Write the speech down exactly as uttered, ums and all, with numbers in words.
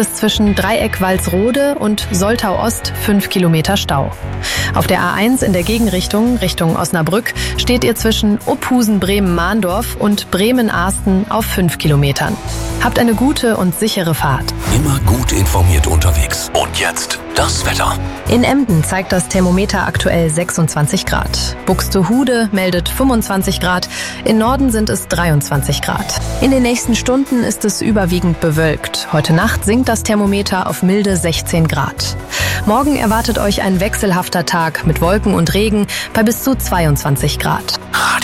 ist zwischen Dreieck-Walsrode und Soltau-Ost fünf Kilometer Stau. Auf der A eins in der Gegenrichtung, Richtung Osnabrück, steht ihr zwischen Uphusen-Bremen-Mahndorf und Bremen-Ahsten auf fünf Kilometern. Habt eine gute und sichere Fahrt. Immer gut informiert unterwegs. Und jetzt das Wetter. In Emden zeigt das Thermometer aktuell sechsundzwanzig Grad. Buxtehude meldet fünfundzwanzig Grad. In Norden sind es dreiundzwanzig Grad. In den nächsten Stunden ist es überwiegend bewölkt. Heute Nacht sinkt das Thermometer auf milde sechzehn Grad. Morgen erwartet euch ein wechselhafter Tag mit Wolken und Regen bei bis zu zweiundzwanzig Grad.